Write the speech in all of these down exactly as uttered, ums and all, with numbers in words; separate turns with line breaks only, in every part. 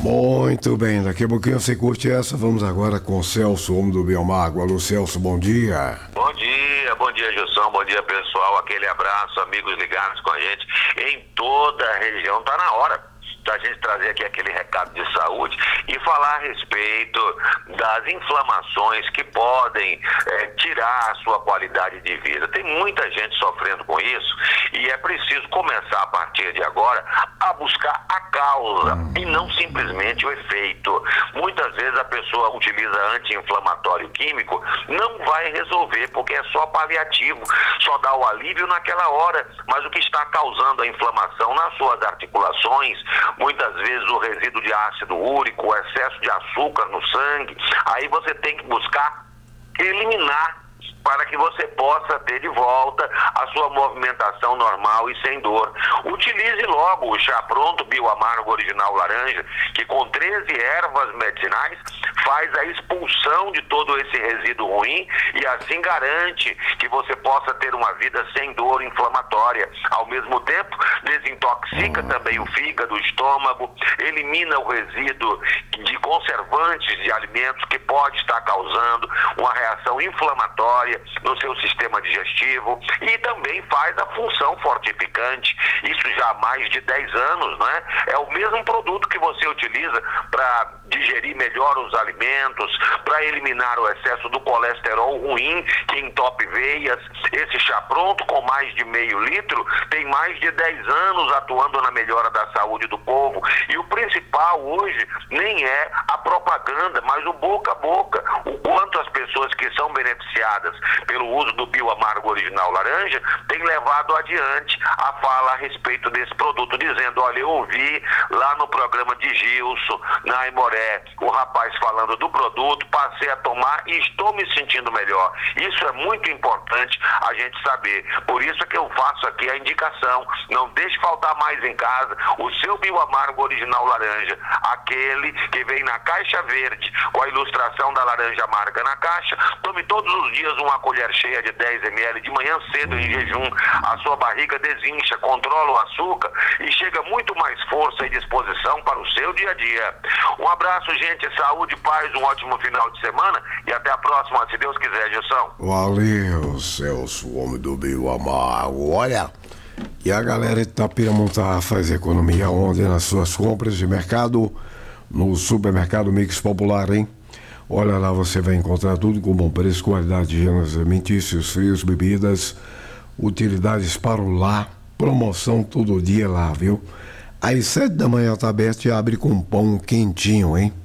Muito bem, daqui a pouquinho você curte essa. Vamos agora com o Celso, homem do Biomago. Alô, Celso, bom dia.
Bom dia, bom dia, Gilson, bom dia, pessoal. Aquele abraço, amigos ligados com a gente em toda a região. Tá na hora da gente trazer aqui aquele recado de saúde e falar a respeito das inflamações que podem é, tirar a sua qualidade de vida. Tem muita gente sofrendo com isso e é preciso começar a partir de agora a buscar a causa e não simplesmente o efeito. Muitas vezes a pessoa utiliza anti-inflamatório químico, não vai resolver porque é só paliativo, só dá o alívio naquela hora, mas o que está causando a inflamação nas suas articulações, muitas vezes o resíduo de ácido úrico, o excesso de açúcar no sangue, aí você tem que buscar eliminar para que você possa ter de volta a sua movimentação normal e sem dor. Utilize logo o chá pronto Bioamargo Original Laranja, que com treze ervas medicinais faz a expulsão de todo esse resíduo ruim e assim garante que você possa ter uma vida sem dor inflamatória. Ao mesmo tempo, desintoxica também o fígado, o estômago, elimina o resíduo de conservantes de alimentos que pode estar causando uma reação inflamatória no seu sistema digestivo e também faz a função fortificante. Isso já há mais de dez anos, né? É o mesmo produto que você utiliza para digerir melhor os alimentos, para eliminar o excesso do colesterol ruim que entope veias. Esse chá pronto, com mais de meio litro, tem mais de dez anos atuando na melhora da saúde do povo. E o principal hoje nem é a propaganda, mas o boca a boca. O quanto as pessoas que são beneficiadas pelo uso do Bioamargo Original Laranja têm levado adiante a fala a respeito desse produto, dizendo: olha, eu ouvi lá no programa de Gilson, na Aimoré, o rapaz falando do produto, passei a tomar e estou me sentindo melhor. Isso é muito importante a gente saber. Por isso é que eu faço aqui a indicação: não deixe faltar mais em casa o seu Bioamargo Original Laranja, aquele que vem na caixa verde com a ilustração da laranja amarga na caixa. Tome todos os dias uma colher cheia de dez mililitros de manhã cedo em jejum. A sua barriga desincha, controla o açúcar e chega muito mais força e disposição para o seu dia a dia. Um abraço, gente, saúde, paz, um ótimo final de semana e até a próxima, se Deus quiser, Gilson.
Valeu, Celso, homem do Bioamargo. Olha, e a galera de Itapiramontar faz economia onde? Nas suas compras de mercado, no supermercado Mix Popular, hein? Olha lá, você vai encontrar tudo com bom preço, qualidade, gêneros alimentícios, frios, bebidas, utilidades para o lar, promoção todo dia lá, viu? Às sete da manhã tá aberto e abre com pão quentinho, hein?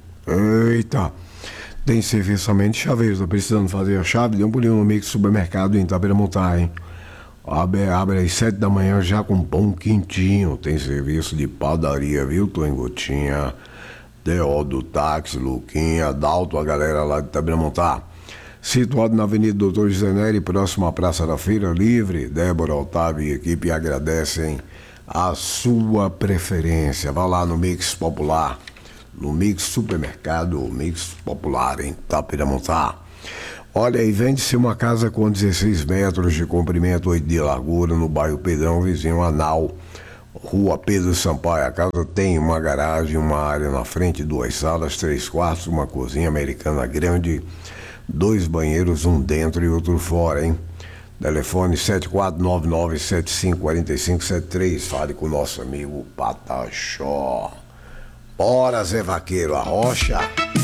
Eita! Tem serviço somente de chaveiros, tá precisando fazer a chave? Dê um pulinho no Mix Supermercado em Itapiramontar, hein? Abre, abre às sete da manhã já com pão quentinho. Tem serviço de padaria, viu? Tô em Gotinha, D O do táxi, Luquinha, Adalto, a galera lá de Itapiramontar. Situado na Avenida Doutor José Neri, próximo à Praça da Feira Livre. Débora, Otávio e equipe agradecem a sua preferência. Vá lá no Mix Popular, no Mix Supermercado, Mix Popular em Itapiramontar. Olha, e vende-se uma casa com dezesseis metros de comprimento, oito de largura, no bairro Pedrão, vizinho Anal, Rua Pedro Sampaio. A casa tem uma garagem, uma área na frente, duas salas, três quartos, uma cozinha americana grande, dois banheiros, um dentro e outro fora, hein? Telefone sete quatro nove nove sete cinco quatro cinco sete três. Fale com o nosso amigo Pataxó. Bora, Zé Vaqueiro, a rocha.